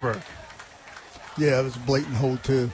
Petersburg. Yeah, it was a blatant hold, too.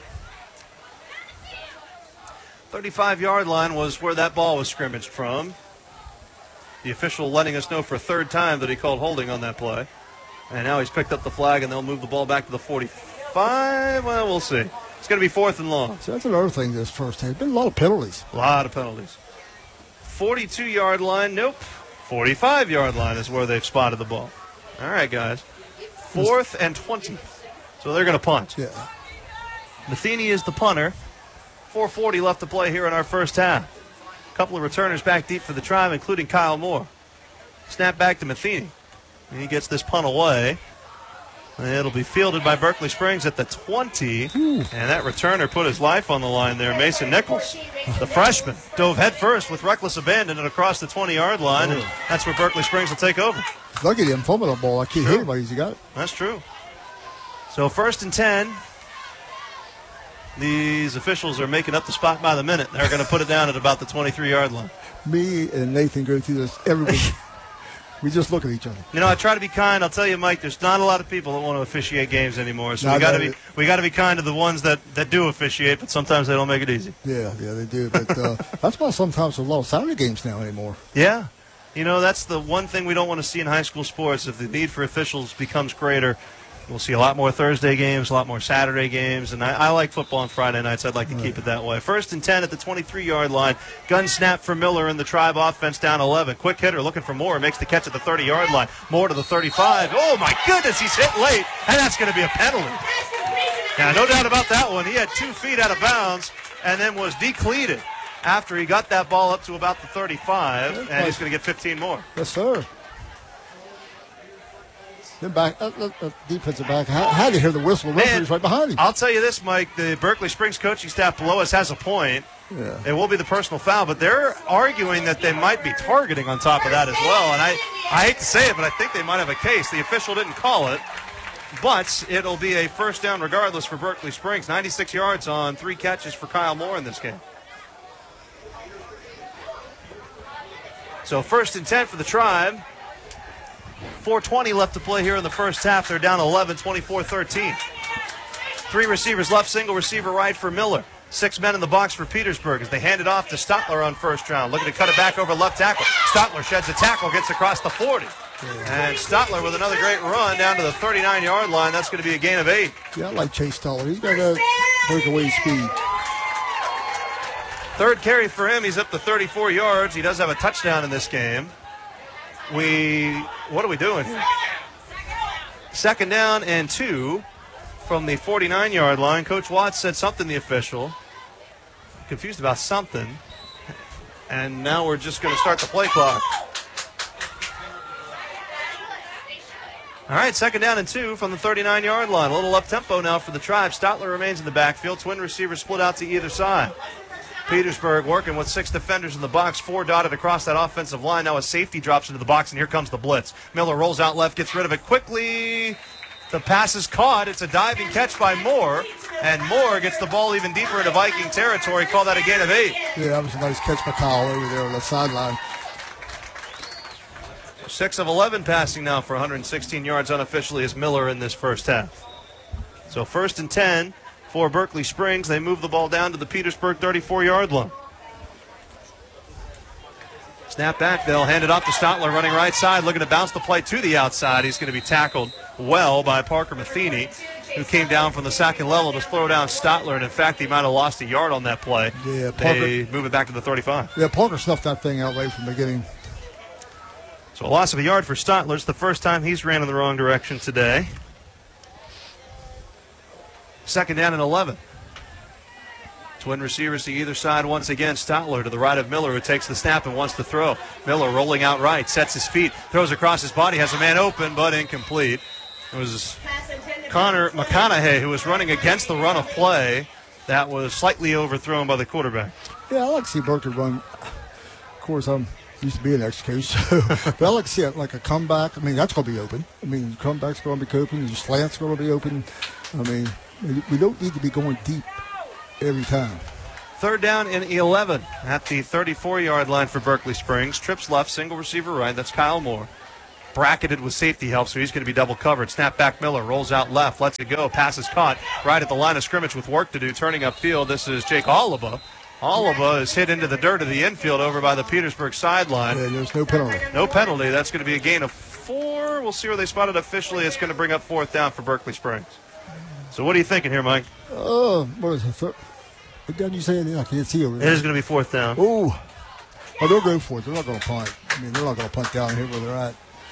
35-yard line was where that ball was scrimmaged from. The official letting us know for a third time that he called holding on that play. And now he's picked up the flag, and they'll move the ball back to the 45. Well, we'll see. It's going to be 4th and long. So that's another thing this first half. Been a lot of penalties. A lot of penalties. 42-yard line, nope. 45-yard line is where they've spotted the ball. All right, guys. 4th and 20. So they're going to punt. Yeah. Matheny is the punter. 4:40 left to play here in our first half. A couple of returners back deep for the Tribe, including Kyle Moore. Snap back to Matheny. And he gets this punt away. And it'll be fielded by Berkeley Springs at the 20. And that returner put his life on the line there, Mason Nichols. The freshman dove headfirst with reckless abandon and across the 20-yard line. And that's where Berkeley Springs will take over. Look at him fumbling the ball. I can't hit anybody. He's got it. That's true. So 1st and 10. These officials are making up the spot by the minute. They're going to put it down at about the 23-yard line. Me and Nathan go through this every week. We just look at each other. You know, I try to be kind. I'll tell you, Mike, there's not a lot of people that want to officiate games anymore. So we got to be kind to the ones that do officiate, but sometimes they don't make it easy. Yeah, they do. But that's why sometimes there's a lot of Saturday games now anymore. Yeah. You know, that's the one thing we don't want to see in high school sports. If the need for officials becomes greater, we'll see a lot more Thursday games, a lot more Saturday games, and I like football on Friday nights. I'd like to keep it that way. 1st and 10 at the 23-yard line. Gun snap for Miller in the Tribe offense down 11. Quick hitter looking for Moore. Makes the catch at the 30-yard line. Moore to the 35. Oh, my goodness, he's hit late, and that's going to be a penalty. Now, no doubt about that one. He had 2 feet out of bounds and then was decleated after he got that ball up to about the 35, and he's going to get 15 more. Yes, sir. The back, defensive back, had to hear the whistle. The referee's right behind him. I'll tell you this, Mike. The Berkeley Springs coaching staff below us has a point. Yeah. It will be the personal foul, but they're arguing that they might be targeting on top of that as well. And I hate to say it, but I think they might have a case. The official didn't call it, but it'll be a first down regardless for Berkeley Springs. 96 yards on 3 catches for Kyle Moore in this game. So 1st and 10 for the Tribe. 4:20 left to play here in the first half. They're down 11, 24-13. 3 receivers left, single receiver right for Miller. 6 men in the box for Petersburg as they hand it off to Stotler on first round. Looking to cut it back over left tackle. Stotler sheds a tackle, gets across the 40. And Stotler with another great run down to the 39-yard line. That's going to be a gain of 8. Yeah, I like Chase Stotler. He's got that breakaway speed. 3rd carry for him. He's up to 34 yards. He does have a touchdown in this game. What are we doing here? 2nd down and 2 from the 49-yard line. Coach Watts said something to the official. Confused about something. And now we're just going to start the play clock. All right, 2nd down and 2 from the 39-yard line. A little up-tempo now for the Tribe. Stotler remains in the backfield. Twin receivers split out to either side. Petersburg working with 6 defenders in the box, 4 dotted across that offensive line. Now a safety drops into the box, and here comes the blitz. Miller rolls out left, gets rid of it quickly. The pass is caught. It's a diving catch by Moore, and Moore gets the ball even deeper into Viking territory. Call that a gain of 8. Yeah, that was a nice catch by Kyle over there on the sideline. 6 of 11 passing now for 116 yards unofficially as Miller in this first half. So 1st and 10. For Berkeley Springs, they move the ball down to the Petersburg 34-yard line. Snap back, they'll hand it off to Stotler running right side, looking to bounce the play to the outside. He's going to be tackled well by Parker Matheny, who came down from the second level to slow down Stotler, and in fact, he might have lost a yard on that play. Yeah, Parker, they move it back to the 35. Yeah, Parker snuffed that thing out right from the beginning. So a loss of a yard for Stotler. It's the first time he's ran in the wrong direction today. 2nd down and 11. Twin receivers to either side once again. Stotler to the right of Miller, who takes the snap and wants to throw. Miller rolling out right, sets his feet, throws across his body, has a man open, but incomplete. It was Connor McConaughey who was running against the run of play. That was slightly overthrown by the quarterback. Yeah, I like to see Berkeley run. Of course, I'm used to be an ex-coach, so but I like to see it like a comeback. I mean, that's going to be open. I mean, comeback's going to be open. The slant's going to be open. I mean, we don't need to be going deep every time. 3rd down and 11 at the 34-yard line for Berkeley Springs. Trips left, single receiver right. That's Kyle Moore. bracketed with safety help, so he's going to be double covered. Snap back Miller, rolls out left, lets it go. Pass is caught right at the line of scrimmage with work to do, turning upfield. This is Jake Oliva. Oliva is hit into the dirt of the infield over by the Petersburg sideline. Yeah, there's no penalty. No penalty. That's going to be a gain of 4. We'll see where they spot it officially. It's going to bring up 4th down for Berkeley Springs. So what are you thinking here, Mike? What is it? What down you saying? I can't see over It there. is going to be 4th down. Oh, they'll go for it. They're not going to punt. I mean, they're not going to punt down here where they're at.